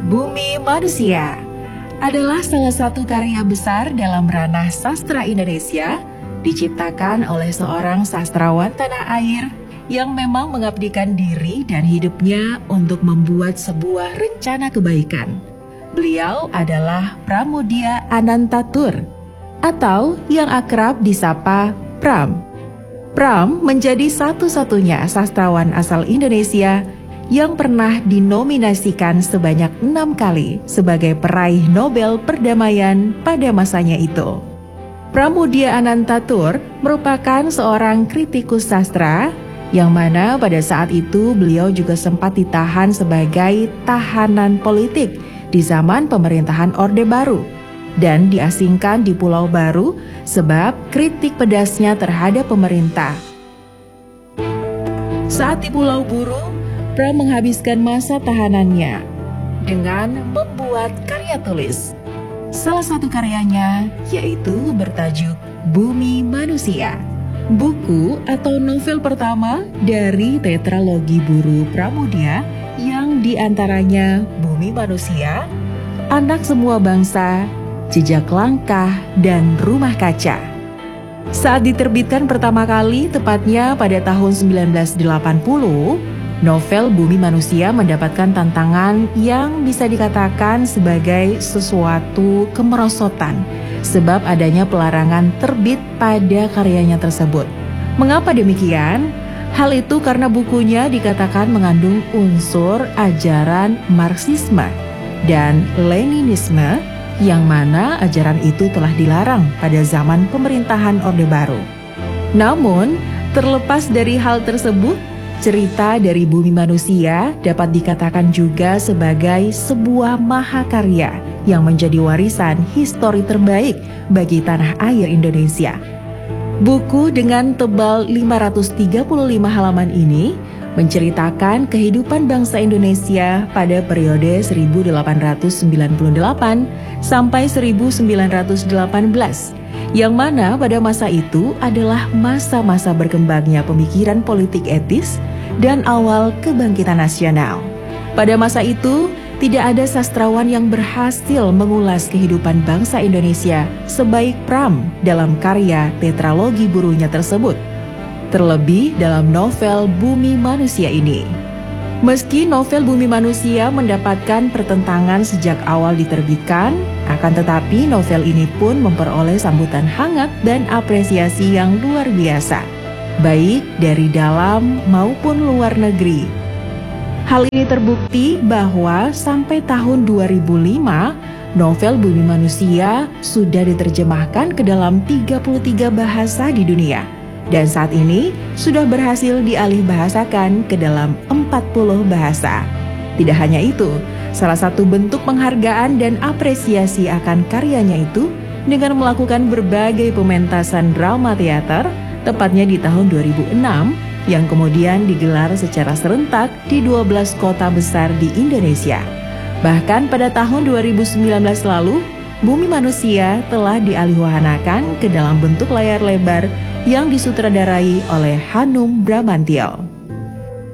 Bumi Manusia adalah salah satu karya besar dalam ranah sastra Indonesia, diciptakan oleh seorang sastrawan tanah air yang memang mengabdikan diri dan hidupnya untuk membuat sebuah rencana kebaikan. Beliau adalah Pramoedya Anantatur, atau yang akrab disapa Pram. Pram menjadi satu-satunya sastrawan asal Indonesia yang pernah dinominasikan sebanyak 6 kali sebagai peraih Nobel Perdamaian pada masanya itu. Pramoedya Anantatur merupakan seorang kritikus sastra yang mana pada saat itu beliau juga sempat ditahan sebagai tahanan politik di zaman pemerintahan Orde Baru dan diasingkan di Pulau Baru sebab kritik pedasnya terhadap pemerintah. Saat di Pulau Buru, Pram menghabiskan masa tahanannya dengan membuat karya tulis. Salah satu karyanya yaitu bertajuk Bumi Manusia, buku atau novel pertama dari tetralogi Buru Pramoedya yang diantaranya Bumi Manusia, Anak Semua Bangsa, Jejak Langkah, dan Rumah Kaca. Saat diterbitkan pertama kali, tepatnya pada tahun 1980, novel Bumi Manusia mendapatkan tantangan yang bisa dikatakan sebagai sesuatu kemerosotan, sebab adanya pelarangan terbit pada karyanya tersebut. Mengapa demikian? Hal itu karena bukunya dikatakan mengandung unsur ajaran Marxisme dan Leninisme, yang mana ajaran itu telah dilarang pada zaman pemerintahan Orde Baru. Namun, terlepas dari hal tersebut, cerita dari Bumi Manusia dapat dikatakan juga sebagai sebuah mahakarya yang menjadi warisan histori terbaik bagi tanah air Indonesia. Buku dengan tebal 535 halaman ini menceritakan kehidupan bangsa Indonesia pada periode 1898 sampai 1918, yang mana pada masa itu adalah masa-masa berkembangnya pemikiran politik etis dan awal kebangkitan nasional. Pada masa itu, tidak ada sastrawan yang berhasil mengulas kehidupan bangsa Indonesia sebaik Pram dalam karya tetralogi burunya tersebut, terlebih dalam novel Bumi Manusia ini. Meski novel Bumi Manusia mendapatkan pertentangan sejak awal diterbitkan, akan tetapi novel ini pun memperoleh sambutan hangat dan apresiasi yang luar biasa, baik dari dalam maupun luar negeri. Hal ini terbukti bahwa sampai tahun 2005, novel Bumi Manusia sudah diterjemahkan ke dalam 33 bahasa di dunia. Dan saat ini sudah berhasil dialihbahasakan ke dalam 40 bahasa. Tidak hanya itu, salah satu bentuk penghargaan dan apresiasi akan karyanya itu dengan melakukan berbagai pementasan drama teater, tepatnya di tahun 2006, yang kemudian digelar secara serentak di 12 kota besar di Indonesia. Bahkan pada tahun 2019 lalu, Bumi Manusia telah dialihwahanakan ke dalam bentuk layar lebar yang disutradarai oleh Hanum Bramantyo.